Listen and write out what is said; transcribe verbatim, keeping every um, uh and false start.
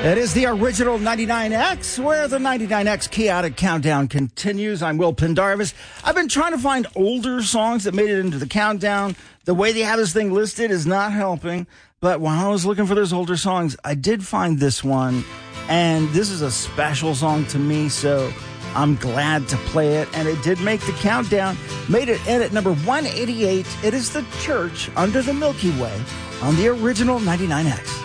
It is the original ninety-nine X, where the ninety-nine X Chaotic Countdown continues. I'm Will Pendarvis. I've been trying to find older songs that made it into the countdown. The way they have this thing listed is not helping. But while I was looking for those older songs, I did find this one. And this is a special song to me, so I'm glad to play it. And it did make the countdown. Made it in at number one eighty-eight. It is The Church Under the Milky Way on the original ninety-nine X.